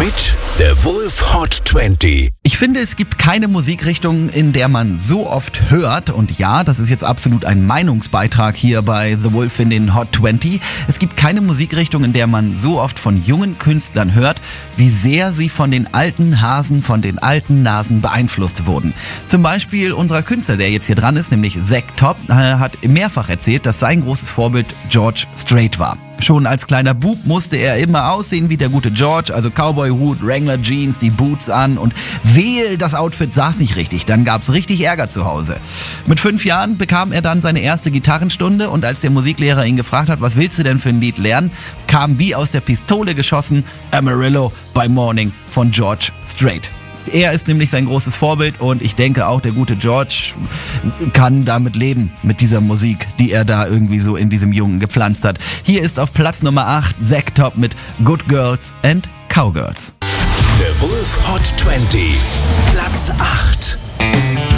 mit der Wolf Hot 20. Ich finde, es gibt keine Musikrichtung, in der man so oft hört, und ja, das ist jetzt absolut ein Meinungsbeitrag hier bei The Wolf in den Hot 20, es gibt keine Musikrichtung, in der man so oft von jungen Künstlern hört, wie sehr sie von den alten Hasen, von den alten Nasen beeinflusst wurden. Zum Beispiel unser Künstler, der jetzt hier dran ist, nämlich Zach Top, hat mehrfach erzählt, dass sein großes Vorbild George Strait war. Schon als kleiner Bub musste er immer aussehen wie der gute George, also Cowboy-Hut, Wrangler-Jeans, die Boots an und wehe, das Outfit saß nicht richtig, dann gab's richtig Ärger zu Hause. Mit 5 Jahren bekam er dann seine erste Gitarrenstunde und als der Musiklehrer ihn gefragt hat, was willst du denn für ein Lied lernen, kam wie aus der Pistole geschossen Amarillo by Morning von George Strait. Er ist nämlich sein großes Vorbild und ich denke auch, der gute George kann damit leben, mit dieser Musik, die er da irgendwie so in diesem Jungen gepflanzt hat. Hier ist auf Platz Nummer 8 Zach Top mit Good Girls and Cowgirls. Der Wolf Hot 20, Platz 8.